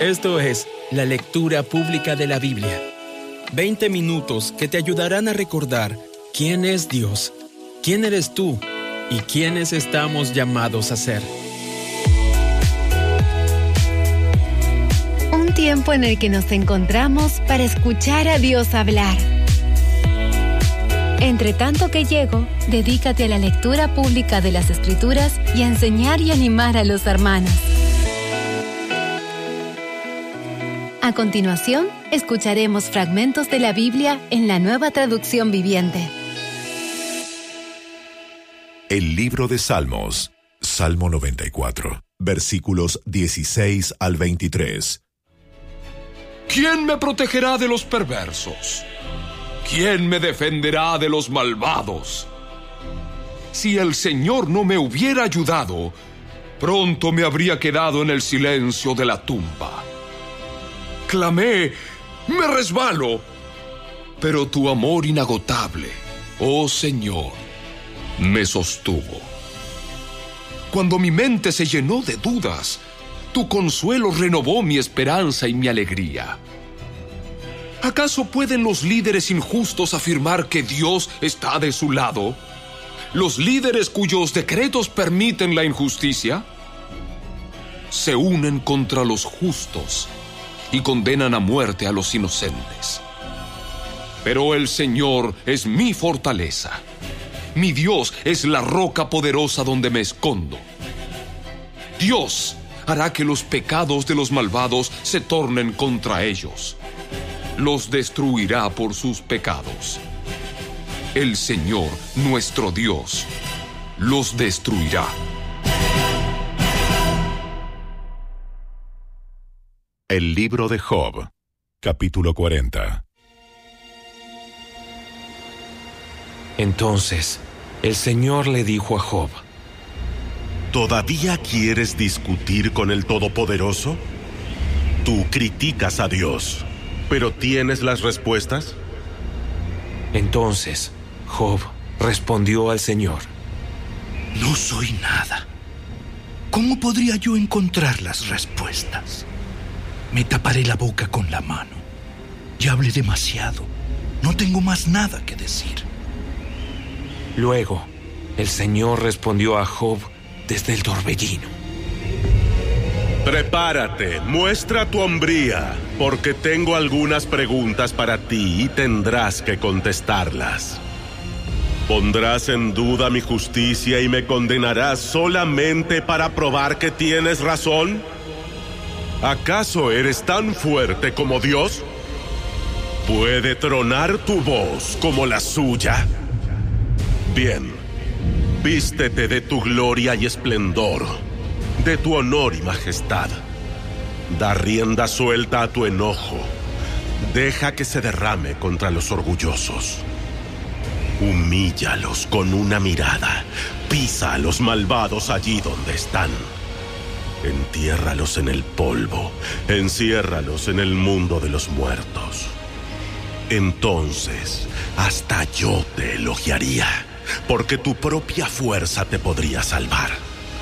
Esto es la lectura pública de la Biblia. 20 minutos que te ayudarán a recordar quién es Dios, quién eres tú y quiénes estamos llamados a ser. Un tiempo en el que nos encontramos para escuchar a Dios hablar. Entre tanto que llego, dedícate a la lectura pública de las Escrituras y a enseñar y animar a los hermanos. A continuación, escucharemos fragmentos de la Biblia en la Nueva Traducción Viviente. El libro de Salmos, Salmo 94, versículos 16 al 23. ¿Quién me protegerá de los perversos? ¿Quién me defenderá de los malvados? Si el Señor no me hubiera ayudado, pronto me habría quedado en el silencio de la tumba. Clamé, me resbalo, pero tu amor inagotable, oh Señor, me sostuvo. Cuando mi mente se llenó de dudas, tu consuelo renovó mi esperanza y mi alegría. ¿Acaso pueden los líderes injustos afirmar que Dios está de su lado? ¿Los líderes cuyos decretos permiten la injusticia? Se unen contra los justos y condenan a muerte a los inocentes. Pero el Señor es mi fortaleza. Mi Dios es la roca poderosa donde me escondo. Dios hará que los pecados de los malvados se tornen contra ellos. Los destruirá por sus pecados. El Señor, nuestro Dios, los destruirá. El libro de Job, capítulo 40. Entonces, el Señor le dijo a Job: ¿Todavía quieres discutir con el Todopoderoso? Tú criticas a Dios, ¿pero tienes las respuestas? Entonces, Job respondió al Señor: No soy nada. ¿Cómo podría yo encontrar las respuestas? Me taparé la boca con la mano. Ya hablé demasiado. No tengo más nada que decir. Luego, el Señor respondió a Job desde el torbellino: Prepárate, muestra tu hombría, porque tengo algunas preguntas para ti y tendrás que contestarlas. ¿Pondrás en duda mi justicia y me condenarás solamente para probar que tienes razón? ¿Acaso eres tan fuerte como Dios? ¿Puede tronar tu voz como la suya? Bien, vístete de tu gloria y esplendor, de tu honor y majestad. Da rienda suelta a tu enojo. Deja que se derrame contra los orgullosos. Humíllalos con una mirada. Pisa a los malvados allí donde están. Entiérralos en el polvo. Enciérralos en el mundo de los muertos. Entonces, hasta yo te elogiaría, porque tu propia fuerza te podría salvar.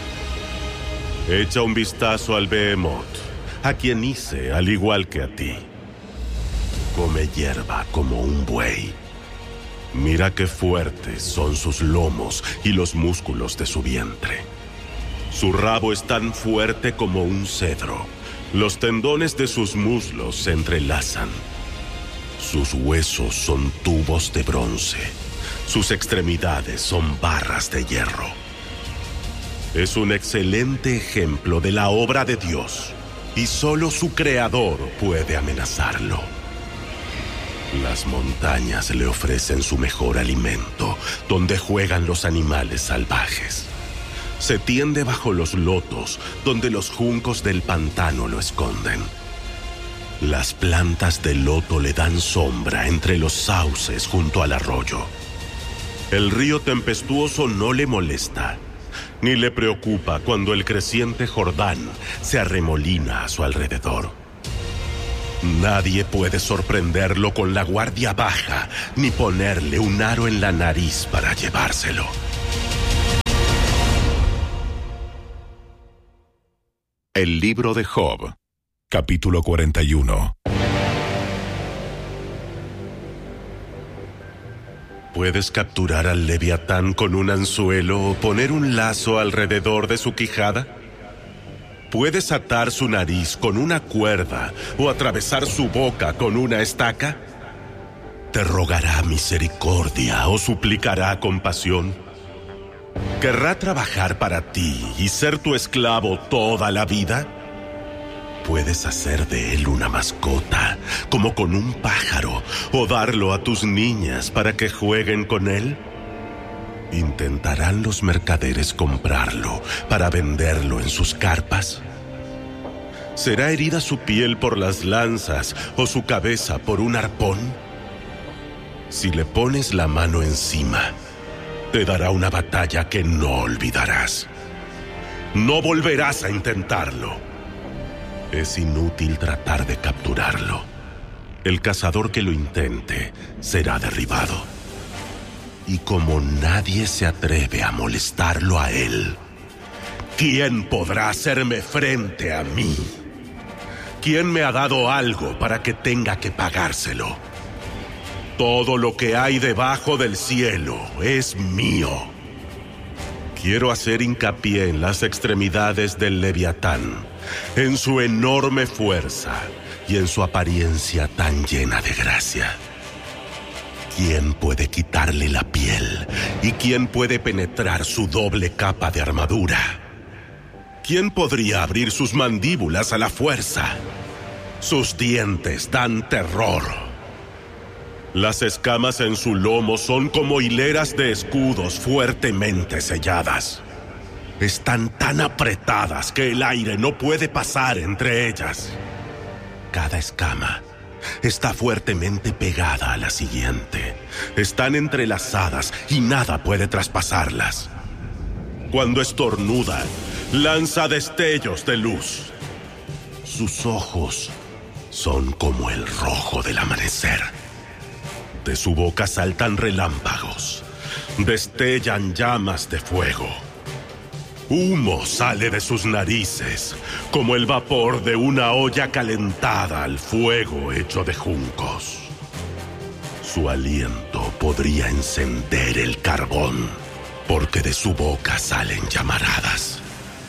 Echa un vistazo al Behemoth, a quien hice al igual que a ti. Come hierba como un buey. Mira qué fuertes son sus lomos y los músculos de su vientre. Su rabo es tan fuerte como un cedro. Los tendones de sus muslos se entrelazan. Sus huesos son tubos de bronce. Sus extremidades son barras de hierro. Es un excelente ejemplo de la obra de Dios, y solo su creador puede amenazarlo. Las montañas le ofrecen su mejor alimento, donde juegan los animales salvajes. Se tiende bajo los lotos, donde los juncos del pantano lo esconden. Las plantas de loto le dan sombra entre los sauces junto al arroyo. El río tempestuoso no le molesta, ni le preocupa cuando el creciente Jordán se arremolina a su alrededor. Nadie puede sorprenderlo con la guardia baja, ni ponerle un aro en la nariz para llevárselo. El libro de Job, Capítulo 41. ¿Puedes capturar al Leviatán con un anzuelo o poner un lazo alrededor de su quijada? ¿Puedes atar su nariz con una cuerda o atravesar su boca con una estaca? ¿Te rogará misericordia o suplicará compasión? ¿Querrá trabajar para ti y ser tu esclavo toda la vida? ¿Puedes hacer de él una mascota, como con un pájaro, o darlo a tus niñas para que jueguen con él? ¿Intentarán los mercaderes comprarlo para venderlo en sus carpas? ¿Será herida su piel por las lanzas o su cabeza por un arpón? Si le pones la mano encima, te dará una batalla que no olvidarás. No volverás a intentarlo. Es inútil tratar de capturarlo. El cazador que lo intente será derribado. Y como nadie se atreve a molestarlo a él, ¿quién podrá hacerme frente a mí? ¿Quién me ha dado algo para que tenga que pagárselo? Todo lo que hay debajo del cielo es mío. Quiero hacer hincapié en las extremidades del Leviatán, en su enorme fuerza y en su apariencia tan llena de gracia. ¿Quién puede quitarle la piel y quién puede penetrar su doble capa de armadura? ¿Quién podría abrir sus mandíbulas a la fuerza? Sus dientes dan terror. Las escamas en su lomo son como hileras de escudos fuertemente selladas. Están tan apretadas que el aire no puede pasar entre ellas. Cada escama está fuertemente pegada a la siguiente. Están entrelazadas y nada puede traspasarlas. Cuando estornuda, lanza destellos de luz. Sus ojos son como el rojo del amanecer. De su boca saltan relámpagos, destellan llamas de fuego. Humo sale de sus narices, como el vapor de una olla calentada al fuego hecho de juncos. Su aliento podría encender el carbón, porque de su boca salen llamaradas.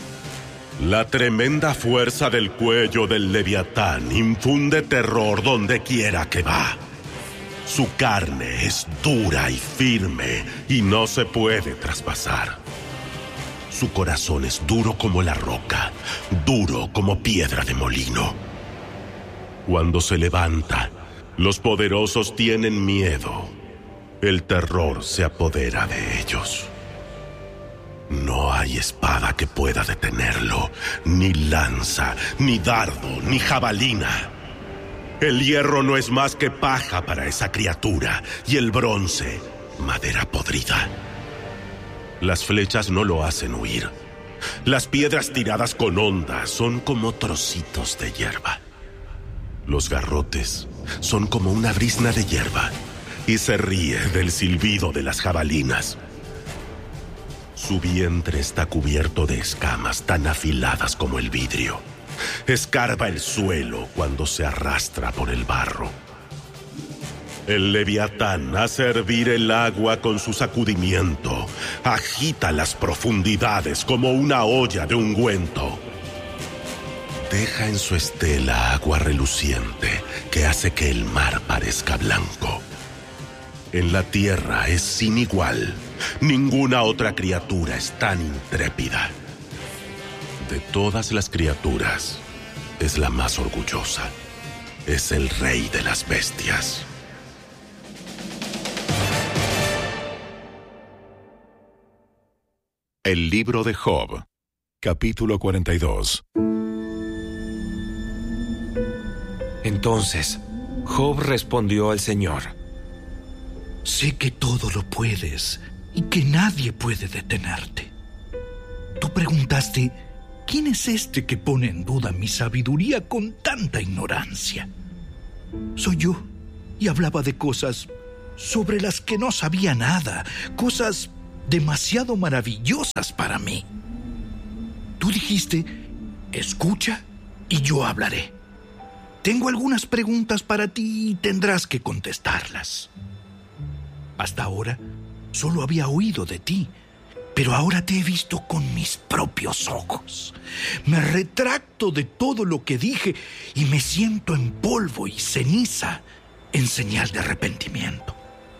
La tremenda fuerza del cuello del Leviatán infunde terror donde quiera que va. Su carne es dura y firme y no se puede traspasar. Su corazón es duro como la roca, duro como piedra de molino. Cuando se levanta, los poderosos tienen miedo. El terror se apodera de ellos. No hay espada que pueda detenerlo, ni lanza, ni dardo, ni jabalina. El hierro no es más que paja para esa criatura, y el bronce, madera podrida. Las flechas no lo hacen huir. Las piedras tiradas con honda son como trocitos de hierba. Los garrotes son como una brizna de hierba, y se ríe del silbido de las jabalinas. Su vientre está cubierto de escamas tan afiladas como el vidrio. Escarba el suelo cuando se arrastra por el barro. El Leviatán hace hervir el agua con su sacudimiento. Agita las profundidades como una olla de ungüento. Deja en su estela agua reluciente que hace que el mar parezca blanco. En la tierra es sin igual. Ninguna otra criatura es tan intrépida. De todas las criaturas, es la más orgullosa. Es el rey de las bestias. El libro de Job, capítulo 42. Entonces, Job respondió al Señor: Sé que todo lo puedes y que nadie puede detenerte. Tú preguntaste: ¿quién es este que pone en duda mi sabiduría con tanta ignorancia? Soy yo, y hablaba de cosas sobre las que no sabía nada, cosas demasiado maravillosas para mí. Tú dijiste: escucha y yo hablaré. tengo algunas preguntas para ti y tendrás que contestarlas. Hasta ahora solo había oído de ti, pero ahora te he visto con mis propios ojos. Me retracto de todo lo que dije y me siento en polvo y ceniza en señal de arrepentimiento.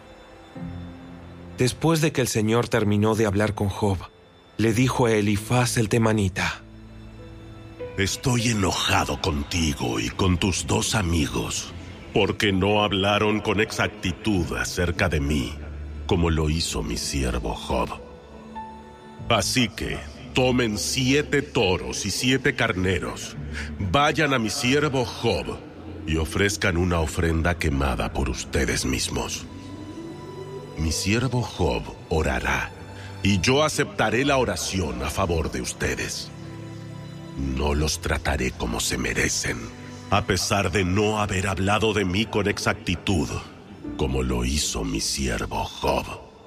Después de que el Señor terminó de hablar con Job, le dijo a Elifaz el temanita: Estoy enojado contigo y con tus 2 amigos, porque no hablaron con exactitud acerca de mí, como lo hizo mi siervo Job. Así que tomen 7 toros y 7 carneros, vayan a mi siervo Job y ofrezcan una ofrenda quemada por ustedes mismos. Mi siervo Job orará, y yo aceptaré la oración a favor de ustedes. No los trataré como se merecen, a pesar de no haber hablado de mí con exactitud, como lo hizo mi siervo Job.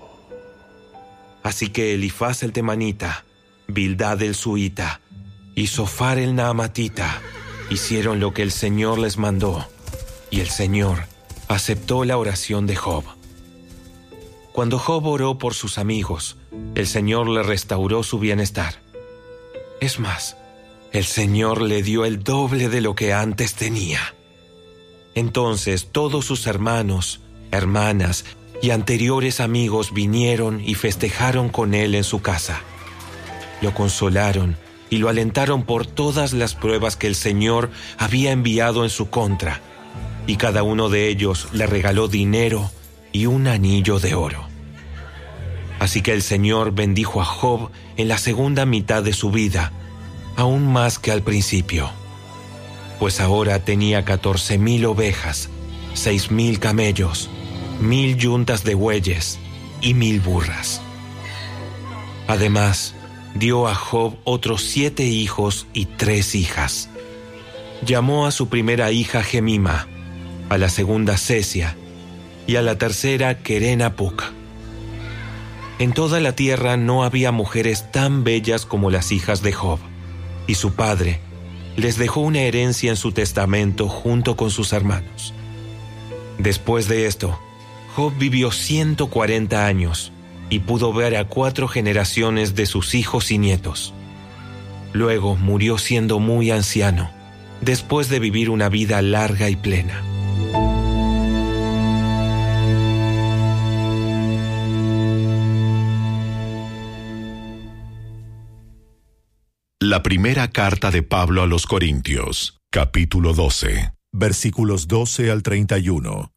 Así que Elifaz el temanita, Bildad el suita y Zofar el naamatita hicieron lo que el Señor les mandó, y el Señor aceptó la oración de Job. Cuando Job oró por sus amigos, el Señor le restauró su bienestar. Es más, el Señor le dio el doble de lo que antes tenía. Entonces todos sus hermanos, hermanas y anteriores amigos vinieron y festejaron con él en su casa. Lo consolaron y lo alentaron por todas las pruebas que el Señor había enviado en su contra, y cada uno de ellos le regaló dinero y un anillo de oro. Así que el Señor bendijo a Job en la segunda mitad de su vida, aún más que al principio, pues ahora tenía 14,000 ovejas, 6,000 camellos, 1,000 yuntas de bueyes y 1,000 burras. Además, dio a Job otros 7 hijos y 3 hijas. Llamó a su primera hija Gemima, a la segunda Cesia y a la tercera Queren-Apuc. En toda la tierra no había mujeres tan bellas como las hijas de Job, y su padre les dejó una herencia en su testamento junto con sus hermanos. Después de esto, Job vivió 140 años y pudo ver a 4 generaciones de sus hijos y nietos. Luego murió siendo muy anciano, después de vivir una vida larga y plena. La primera carta de Pablo a los Corintios, capítulo 12, versículos 12 al 31.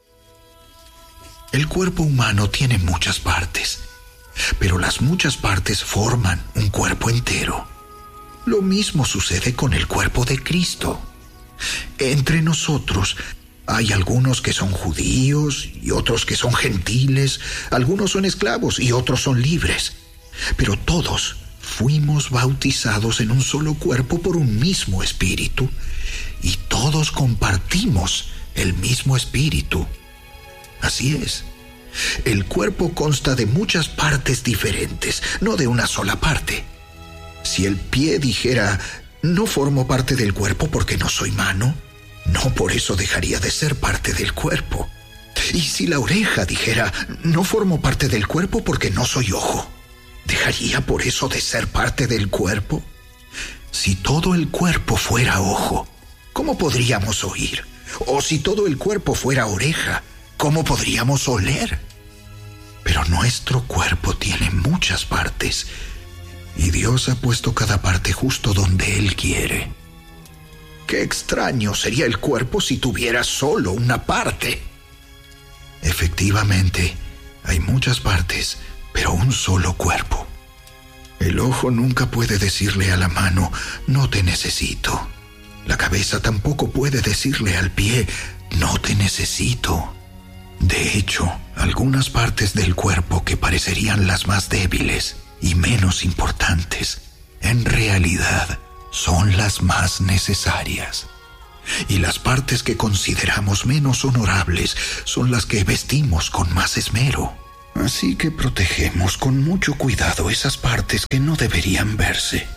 El cuerpo humano tiene muchas partes, pero las muchas partes forman un cuerpo entero. Lo mismo sucede con el cuerpo de Cristo. Entre nosotros hay algunos que son judíos y otros que son gentiles, algunos son esclavos y otros son libres, pero todos fuimos bautizados en un solo cuerpo por un mismo espíritu, y todos compartimos el mismo espíritu. Así es. El cuerpo consta de muchas partes diferentes, no de una sola parte. Si el pie dijera, no formo parte del cuerpo porque no soy mano, no por eso dejaría de ser parte del cuerpo. Y si la oreja dijera, no formo parte del cuerpo porque no soy ojo, ¿dejaría por eso de ser parte del cuerpo? Si todo el cuerpo fuera ojo, ¿cómo podríamos oír? O si todo el cuerpo fuera oreja, ¿cómo podríamos oler? Pero nuestro cuerpo tiene muchas partes, y Dios ha puesto cada parte justo donde Él quiere. Qué extraño sería el cuerpo si tuviera solo una parte. Efectivamente, hay muchas partes, pero un solo cuerpo. El ojo nunca puede decirle a la mano, no te necesito. La cabeza tampoco puede decirle al pie, no te necesito. De hecho, algunas partes del cuerpo que parecerían las más débiles y menos importantes, en realidad son las más necesarias. Y las partes que consideramos menos honorables son las que vestimos con más esmero. Así que protegemos con mucho cuidado esas partes que no deberían verse.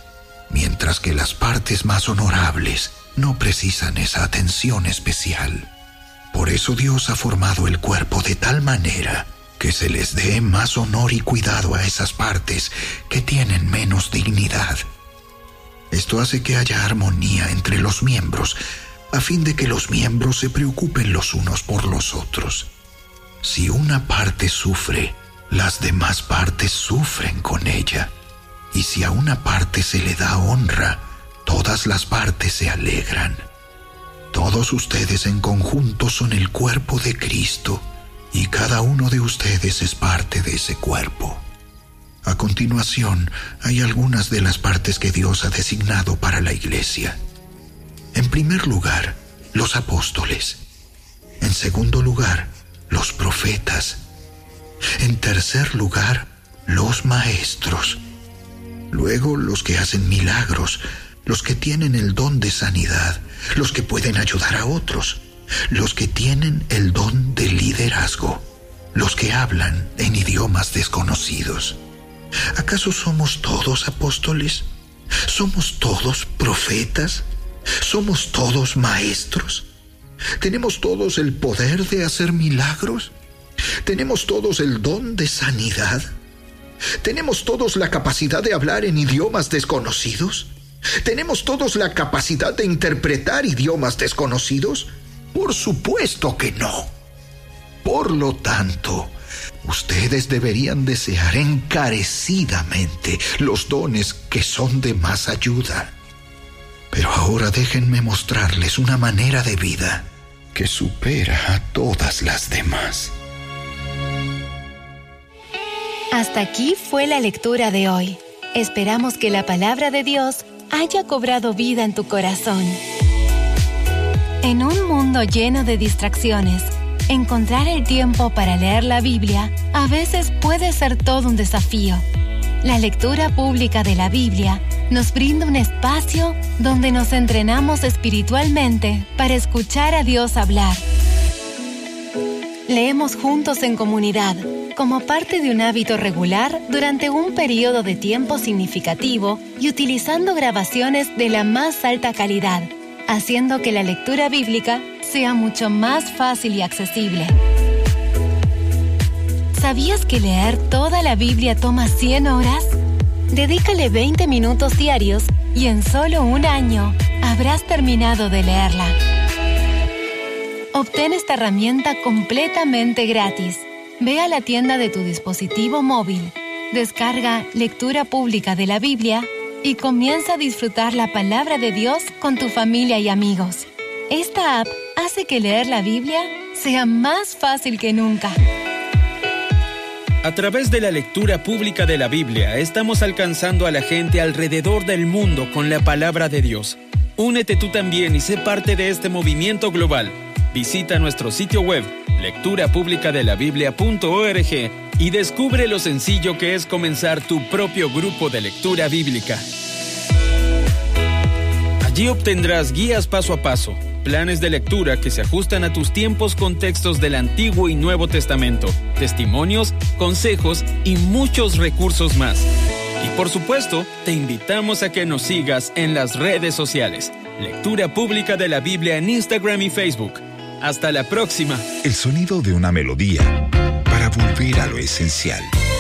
mientras que las partes más honorables no precisan esa atención especial. Por eso Dios ha formado el cuerpo de tal manera que se les dé más honor y cuidado a esas partes que tienen menos dignidad. Esto hace que haya armonía entre los miembros, a fin de que los miembros se preocupen los unos por los otros. Si una parte sufre, las demás partes sufren con ella. Y si a una parte se le da honra, todas las partes se alegran. Todos ustedes en conjunto son el cuerpo de Cristo, y cada uno de ustedes es parte de ese cuerpo. A continuación, hay algunas de las partes que Dios ha designado para la iglesia. En primer lugar, los apóstoles. En segundo lugar, los profetas. En tercer lugar, los maestros. Luego, los que hacen milagros, los que tienen el don de sanidad, los que pueden ayudar a otros, los que tienen el don de liderazgo, los que hablan en idiomas desconocidos. ¿Acaso somos todos apóstoles? ¿Somos todos profetas? ¿Somos todos maestros? ¿Tenemos todos el poder de hacer milagros? ¿Tenemos todos el don de sanidad? ¿Tenemos todos la capacidad de hablar en idiomas desconocidos? ¿Tenemos todos la capacidad de interpretar idiomas desconocidos? Por supuesto que no. Por lo tanto, ustedes deberían desear encarecidamente los dones que son de más ayuda. Pero ahora déjenme mostrarles una manera de vida que supera a todas las demás. Hasta aquí fue la lectura de hoy. Esperamos que la palabra de Dios haya cobrado vida en tu corazón. En un mundo lleno de distracciones, encontrar el tiempo para leer la Biblia a veces puede ser todo un desafío. La lectura pública de la Biblia nos brinda un espacio donde nos entrenamos espiritualmente para escuchar a Dios hablar. Leemos juntos en comunidad, como parte de un hábito regular durante un periodo de tiempo significativo y utilizando grabaciones de la más alta calidad, haciendo que la lectura bíblica sea mucho más fácil y accesible. ¿Sabías que leer toda la Biblia toma 100 horas? Dedícale 20 minutos diarios y en solo un año habrás terminado de leerla. Obtén esta herramienta completamente gratis. Ve a la tienda de tu dispositivo móvil, descarga Lectura Pública de la Biblia y comienza a disfrutar la palabra de Dios con tu familia y amigos. Esta app hace que leer la Biblia sea más fácil que nunca. A través de la lectura pública de la Biblia, estamos alcanzando a la gente alrededor del mundo con la palabra de Dios. Únete tú también y sé parte de este movimiento global. Visita nuestro sitio web, lecturapublicadelabiblia.org, y descubre lo sencillo que es comenzar tu propio grupo de lectura bíblica. Allí obtendrás guías paso a paso, planes de lectura que se ajustan a tus tiempos con textos del Antiguo y Nuevo Testamento, testimonios, consejos y muchos recursos más. Y por supuesto, te invitamos a que nos sigas en las redes sociales. Lectura Pública de la Biblia en Instagram y Facebook. Hasta la próxima. El sonido de una melodía para volver a lo esencial.